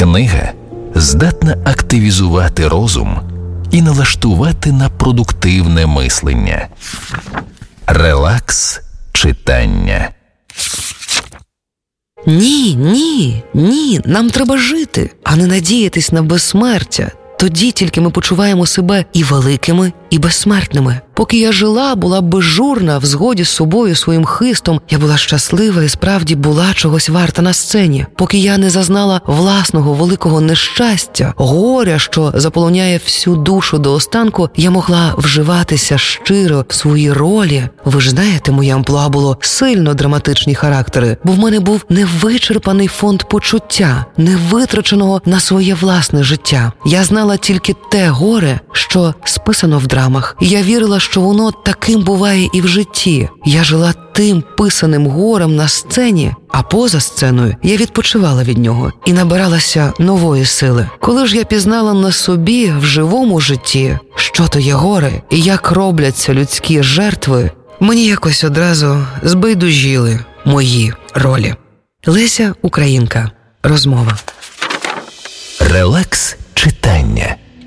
Книга здатна активізувати розум і налаштувати на продуктивне мислення. Релакс читання. Ні, нам треба жити, а не надіятись на безсмертя. Тоді тільки ми почуваємо себе і великими, і безсмертними. Поки я жила, була безжурна, в згоді з собою, своїм хистом, я була щаслива і справді була чогось варта на сцені. Поки я не зазнала власного великого нещастя, горя, що заполоняє всю душу до останку, я могла вживатися щиро в свої ролі. Ви ж знаєте, моє амплуа було сильно драматичні характери, бо в мене був невичерпаний фонд почуття, невитраченого на своє власне життя. Я знала тільки те горе, що списано в драмах. Я вірила, що воно таким буває і в житті. Я жила тим писаним горем на сцені, а поза сценою я відпочивала від нього і набиралася нової сили. Коли ж я пізнала на собі в живому житті, що то є горе і як робляться людські жертви, мені якось одразу збайдужіли мої ролі. Леся Українка. Розмова. Релакс читання.